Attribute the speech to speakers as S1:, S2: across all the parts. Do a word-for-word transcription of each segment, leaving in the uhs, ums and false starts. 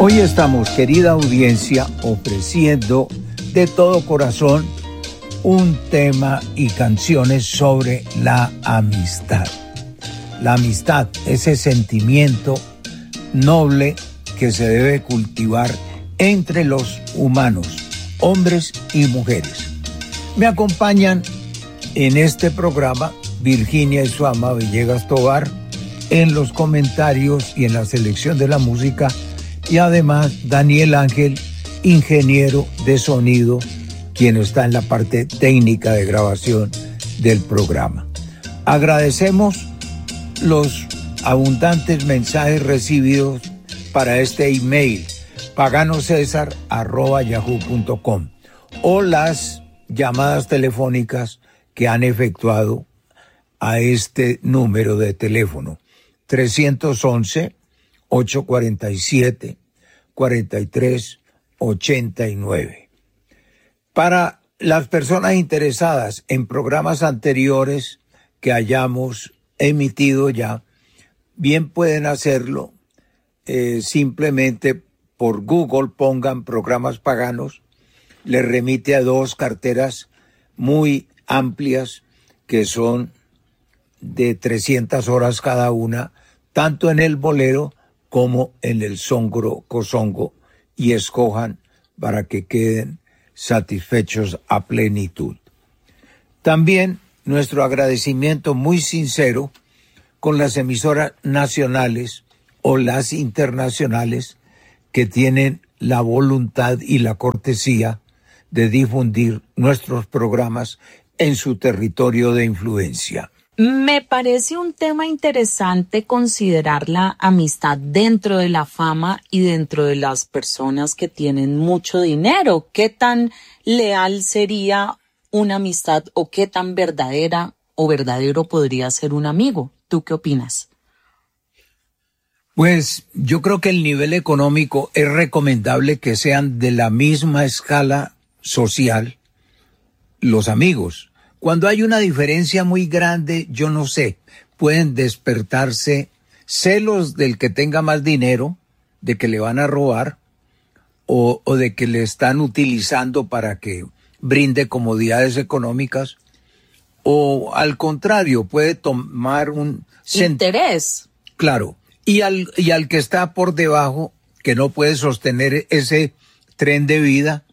S1: Hoy estamos, querida audiencia, ofreciendo de todo corazón un tema y canciones sobre la amistad. La amistad, ese sentimiento noble que se debe cultivar entre los humanos, hombres y mujeres. Me acompañan en este programa Virginia y su ama Villegas Tovar, en los comentarios y en la selección de la música, y además Daniel Ángel, ingeniero de sonido, quien está en la parte técnica de grabación del programa. Agradecemos los abundantes mensajes recibidos para este email paganosesar arroba yahoo punto com o las llamadas telefónicas que han efectuado a este número de teléfono trescientos once, ochocientos cuarenta y siete, cuarenta y tres ochenta y nueve. Para las personas interesadas en programas anteriores que hayamos emitido ya, bien pueden hacerlo eh, simplemente por Google, pongan programas paganos, les remite a dos carteras muy amplias que son de trescientas horas cada una, tanto en el bolero como en el songro cosongo, y escojan para que queden satisfechos a plenitud. También nuestro agradecimiento muy sincero con las emisoras nacionales o las internacionales que tienen la voluntad y la cortesía de difundir nuestros programas en su territorio de influencia.
S2: Me parece un tema interesante considerar la amistad dentro de la fama y dentro de las personas que tienen mucho dinero. ¿Qué tan leal sería una amistad o qué tan verdadera o verdadero podría ser un amigo? ¿Tú qué opinas?
S1: Pues yo creo que el nivel económico es recomendable que sean de la misma escala social los amigos. Cuando hay una diferencia muy grande, yo no sé, pueden despertarse celos del que tenga más dinero, de que le van a robar o, o de que le están utilizando para que brinde comodidades económicas, o al contrario, puede tomar un
S2: interés.
S1: Claro, y al, y al que está por debajo, que no puede sostener ese tren de vida,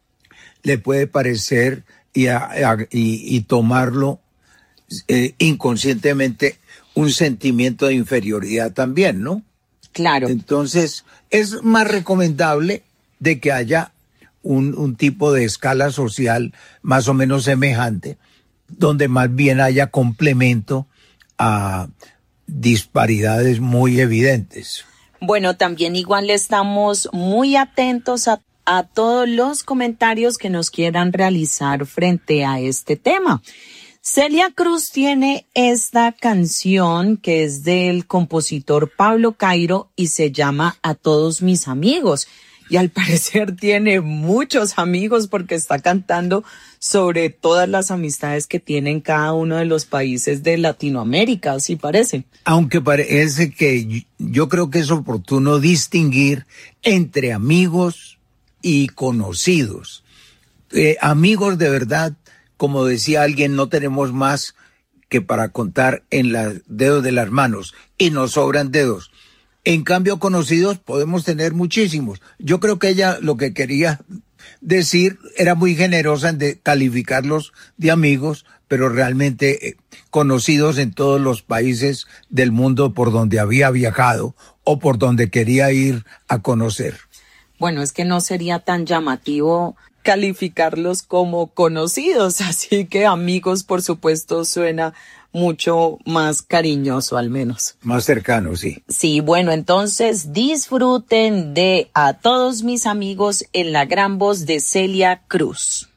S1: le puede parecer y, a, a, y, y tomarlo eh, inconscientemente un sentimiento de inferioridad también, ¿no?
S2: Claro.
S1: Entonces, es más recomendable de que haya un, un tipo de escala social más o menos semejante, donde más bien haya complemento a disparidades muy evidentes.
S2: Bueno, también igual estamos muy atentos a a todos los comentarios que nos quieran realizar frente a este tema. Celia Cruz tiene esta canción que es del compositor Pablo Cairo y se llama A Todos Mis Amigos. Y al parecer tiene muchos amigos porque está cantando sobre todas las amistades que tienen cada uno de los países de Latinoamérica, así parece.
S1: Aunque parece que yo creo que es oportuno distinguir entre amigos y conocidos. Eh, amigos de verdad, como decía alguien, no tenemos más que para contar en los dedos de las manos y nos sobran dedos. En cambio, conocidos podemos tener muchísimos. Yo creo que ella lo que quería decir era muy generosa en de calificarlos de amigos, pero realmente eh, conocidos en todos los países del mundo por donde había viajado o por donde quería ir a conocer.
S2: Bueno, es que no sería tan llamativo calificarlos como conocidos, así que amigos, por supuesto, suena mucho más cariñoso al menos.
S1: Más cercano, sí.
S2: Sí, bueno, entonces disfruten de A Todos Mis Amigos en la gran voz de Celia Cruz.